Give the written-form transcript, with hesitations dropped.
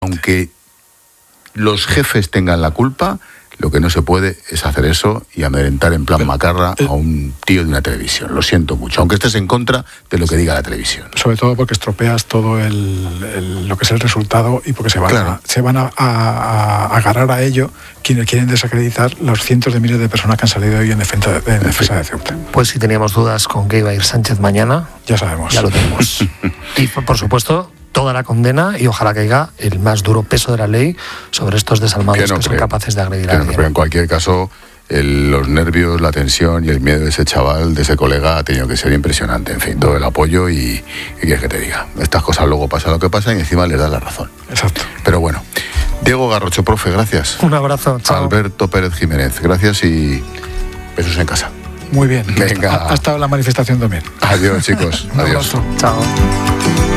aunque los jefes tengan la culpa, lo que no se puede es hacer eso y amedrentar en plan macarra a un tío de una televisión. Lo siento mucho, aunque estés en contra de lo que diga la televisión. Sobre todo porque estropeas todo lo que es el resultado y porque se van a agarrar a ello quienes quieren desacreditar los cientos de miles de personas que han salido hoy en defensa de Ceuta. Pues si teníamos dudas con qué iba a ir Sánchez mañana, ya sabemos. Ya lo tenemos. Y por supuesto, toda la condena y ojalá caiga el más duro peso de la ley sobre estos desalmados que son capaces de agredir a alguien. Pero en cualquier caso, los nervios, la tensión y el miedo de ese chaval, de ese colega, ha tenido que ser impresionante. En fin, todo el apoyo y ¿qué quieres que te diga? Estas cosas luego pasa lo que pasa y encima les da la razón. Exacto. Pero bueno, Diego Garrocho, profe, gracias. Un abrazo, chao. Alberto Pérez Jiménez, gracias y besos en casa. Muy bien. Venga. Hasta la manifestación también. Adiós, chicos. Un Adiós. abrazo. Chao.